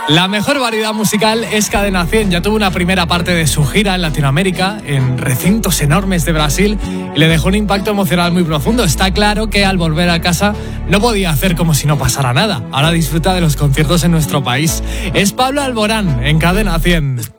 La mejor variedad musical es Cadena 100. Ya tuvo una primera parte de su gira en Latinoamérica, en recintos enormes de Brasil, y le dejó un impacto emocional muy profundo. Está claro que al volver a casa no podía hacer como si no pasara nada. Ahora disfruta de los conciertos en nuestro país. Es Pablo Alborán en Cadena 100.